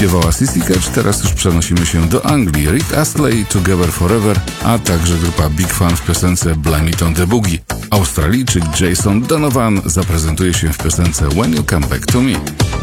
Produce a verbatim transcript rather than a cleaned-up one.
śpiewała Sissy Catch, teraz już przenosimy się do Anglii. Rick Astley, Together Forever, a także grupa Big Fun w piosence Blame It on the Boogie. Australijczyk Jason Donovan zaprezentuje się w piosence When You Come Back to Me.